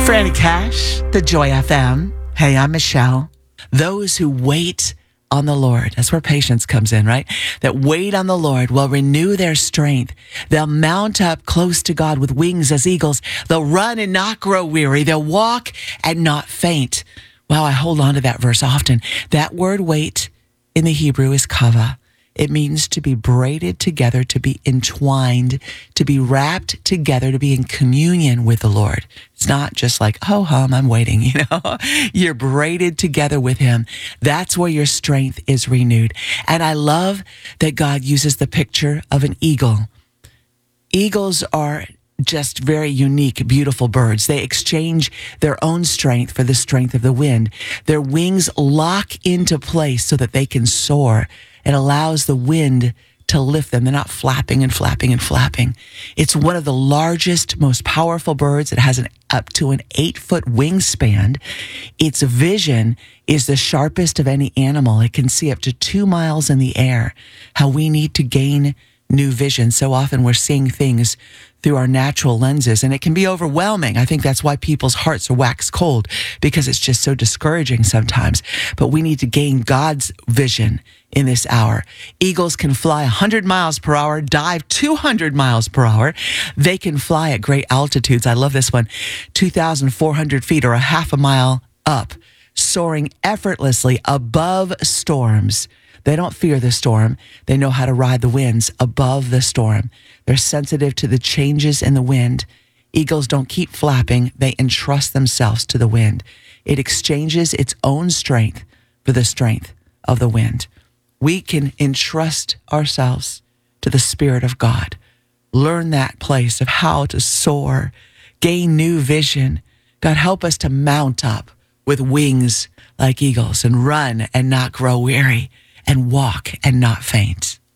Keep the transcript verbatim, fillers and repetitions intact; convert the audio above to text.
Franny Cash, the Joy F M. Hey, I'm Michelle. Those who wait on the Lord, that's where patience comes in, right? That wait on the Lord will renew their strength. They'll mount up close to God with wings as eagles. They'll run and not grow weary. They'll walk and not faint. Wow, I hold on to that verse often. That word wait in the Hebrew is kava. It means to be braided together, to be entwined, to be wrapped together, to be in communion with the Lord. It's not just like, oh, hum, I'm waiting, you know. You're braided together with him. That's where your strength is renewed. And I love that God uses the picture of an eagle. Eagles are just very unique, beautiful birds. They exchange their own strength for the strength of the wind. Their wings lock into place so that they can soar. It allows the wind to lift them. They're not flapping and flapping and flapping. It's one of the largest, most powerful birds. It has an up to an eight-foot wingspan. Its vision is the sharpest of any animal. It can see up to two miles in the air. How we need to gain new vision. So often we're seeing things through our natural lenses, and it can be overwhelming. I think that's why people's hearts are wax cold, because it's just so discouraging sometimes. But we need to gain God's vision in this hour. Eagles can fly one hundred miles per hour, dive two hundred miles per hour. They can fly at great altitudes. I love this one, two thousand four hundred feet or a half a mile up, soaring effortlessly above storms. They don't fear the storm. They know how to ride the winds above the storm. They're sensitive to the changes in the wind. Eagles don't keep flapping. They entrust themselves to the wind. It exchanges its own strength for the strength of the wind. We can entrust ourselves to the Spirit of God. Learn that place of how to soar, gain new vision. God, help us to mount up with wings like eagles and run and not grow weary and walk and not faint.